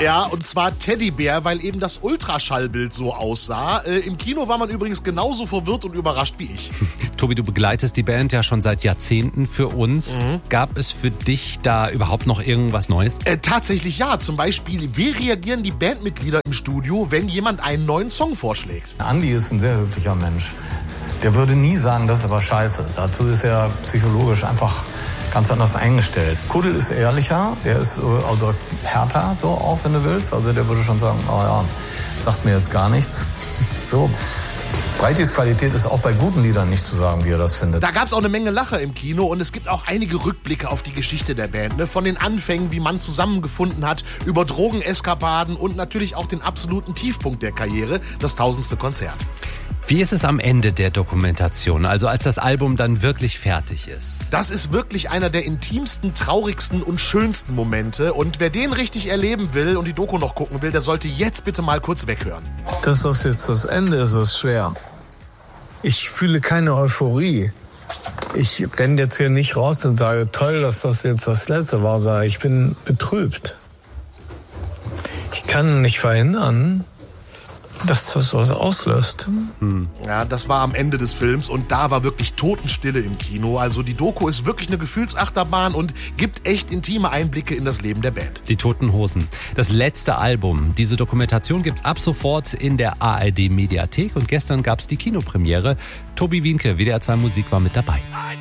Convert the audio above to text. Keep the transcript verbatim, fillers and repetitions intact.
Ja, und zwar Teddybär, weil eben das Ultraschallbild so aussah. Äh, Im Kino war man übrigens genauso verwirrt und überrascht wie ich. Tobi, du begleitest die Band ja schon seit Jahrzehnten für uns. Mhm. Gab es für dich da überhaupt noch irgendwas Neues? Äh, tatsächlich ja. Zum Beispiel, wie reagieren die Bandmitglieder im Studio, wenn jemand einen neuen Song vorschlägt? Andi ist ein sehr höflicher Mensch. Der würde nie sagen, das ist aber scheiße. Dazu ist er psychologisch einfach ganz anders eingestellt. Kuddel ist ehrlicher, der ist also härter, so auch, wenn du willst. Also der würde schon sagen, oh ja, sagt mir jetzt gar nichts. So. Breitis Qualität ist auch bei guten Liedern nicht zu sagen, wie er das findet. Da gab es auch eine Menge Lacher im Kino und es gibt auch einige Rückblicke auf die Geschichte der Band. Ne? Von den Anfängen, wie man zusammengefunden hat, über Drogeneskapaden und natürlich auch den absoluten Tiefpunkt der Karriere, das tausendste Konzert. Wie ist es am Ende der Dokumentation, also als das Album dann wirklich fertig ist? Das ist wirklich einer der intimsten, traurigsten und schönsten Momente. Und wer den richtig erleben will und die Doku noch gucken will, der sollte jetzt bitte mal kurz weghören. Dass das jetzt das Ende ist, ist schwer. Ich fühle keine Euphorie. Ich renne jetzt hier nicht raus und sage, toll, dass das jetzt das Letzte war, sondern ich bin betrübt. Ich kann nicht verhindern, dass das was auslöst. Hm. Ja, das war am Ende des Films und da war wirklich Totenstille im Kino. Also die Doku ist wirklich eine Gefühlsachterbahn und gibt echt intime Einblicke in das Leben der Band. Die Toten Hosen. Das letzte Album. Diese Dokumentation gibt's ab sofort in der A R D Mediathek und gestern gab's die Kinopremiere. Tobi Wienke, W D R zwei Musik, war mit dabei.